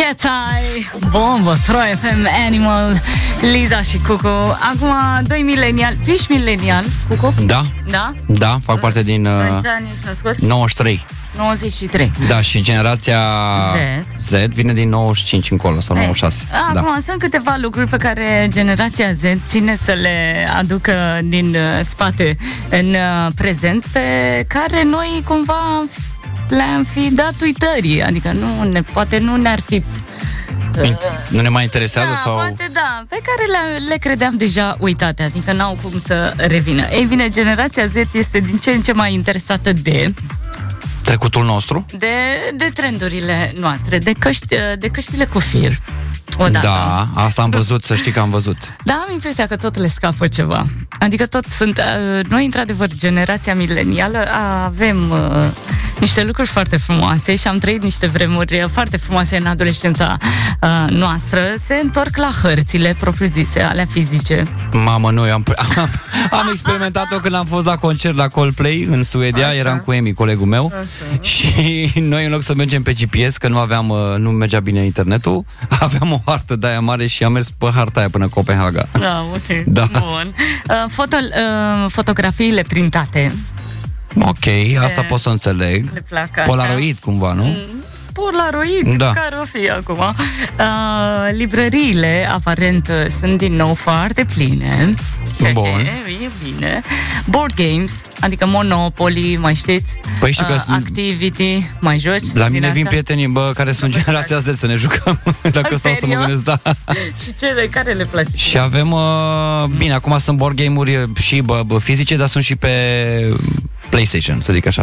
Cat's Eye, bombă, Pro FM, Animal, Liza și Cucu. Acum, doi mileniali. Tu ești milenial, Cucu? Da. Da? Da, fac parte din... În ce ani ești născut? 93. 93. Da, și generația Z vine din 95 încolo, sau 96. Acum, sunt câteva lucruri pe care generația Z ține să le aducă din spate în prezent, pe care noi cumva le-am fi dat uitării. Adică poate nu ne-ar fi... Nu ne mai interesează sau... Poate da, pe care le credeam deja uitate, adică n-au cum să revină. Ei bine, generația Z este din ce în ce mai interesată de... trecutul nostru? De trendurile noastre, de căștile cu fir. Odată. Da, asta am văzut, să știi că am văzut. Da, am impresia că tot le scapă ceva. Adică tot sunt... Noi, într-adevăr, generația milenială, avem niște lucruri foarte frumoase și am trăit niște vremuri foarte frumoase în adolescența noastră. Se întorc la hărțile propriu-zise, alea fizice. Mamă, noi am experimentat-o când am fost la concert la Coldplay în Suedia. Așa. Eram cu Emi, colegul meu. Așa. Și noi, în loc să mergem pe GPS, că nu mergea bine internetul, aveam o hartă de aia mare și am mers pe harta aia până Copenhaga. Da, ok. Da. Bun. Fotografiile printate. Ok, asta pot să înțeleg. Le plac Polaroid cumva, nu? Polaroid, da. Care o fi acum. Librăriile, aparent, sunt din nou foarte pline. Bun. E bine. Board games, adică Monopoly, mai știți? Păi știu că Activity, mai joci? La mine vin prietenii, care sunt generația Z, să ne jucăm. Dacă stau să mă gândesc, da. Și care le place? Și avem, bine, acum sunt board game-uri și fizice, dar sunt și pe PlayStation, să zic așa.